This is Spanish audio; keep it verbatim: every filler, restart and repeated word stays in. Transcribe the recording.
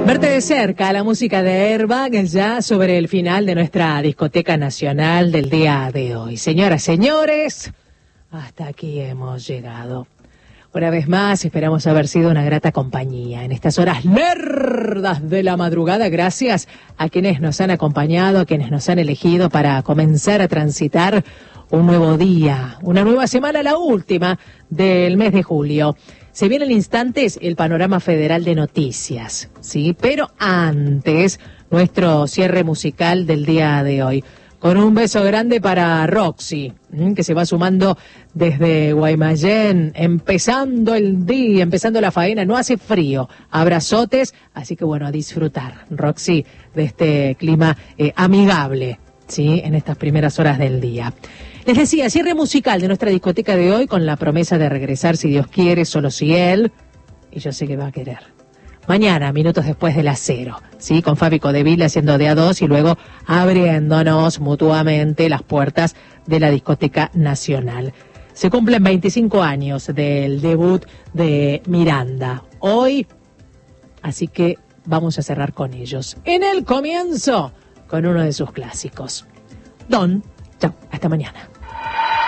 Verte de cerca, la música de Airbag ya sobre el final de nuestra discoteca nacional del día de hoy. Señoras, señores, hasta aquí hemos llegado. Una vez más, esperamos haber sido una grata compañía en estas horas lerdas de la madrugada. Gracias a quienes nos han acompañado, a quienes nos han elegido para comenzar a transitar un nuevo día, una nueva semana, la última del mes de julio. Se viene en instantes el panorama federal de noticias, ¿sí? Pero antes, nuestro cierre musical del día de hoy. Con un beso grande para Roxy, que se va sumando desde Guaymallén, empezando el día, empezando la faena, no hace frío, abrazotes, así que bueno, a disfrutar, Roxy, de este clima eh, amigable, ¿sí? En estas primeras horas del día. Les decía, cierre musical de nuestra discoteca de hoy con la promesa de regresar, si Dios quiere, solo si Él, y yo sé que va a querer. Mañana, minutos después de las cero, ¿sí? Con Fabi Codeville haciendo de a dos y luego abriéndonos mutuamente las puertas de la discoteca nacional. Se cumplen veinticinco años del debut de Miranda. Hoy, así que vamos a cerrar con ellos. En el comienzo, con uno de sus clásicos. Don, chao, hasta mañana.